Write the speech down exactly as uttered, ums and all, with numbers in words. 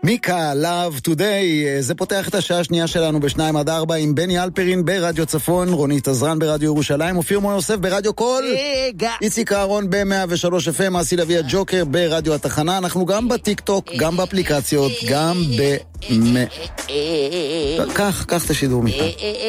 מיקה, Love Today, זה פותח את השעה השנייה שלנו בשניים עד ארבע עם בני אלפרין ברדיו צפון, רונית עזרן ברדיו ירושלים, אופיר מור יוסף ברדיו קול, איציק אהרון ב-מאה ושלוש אף אם, אסי לוי הג'וקר ברדיו התחנה, אנחנו גם בטיק טוק, גם באפליקציות, גם ב... כך, כך את השידור מיקה.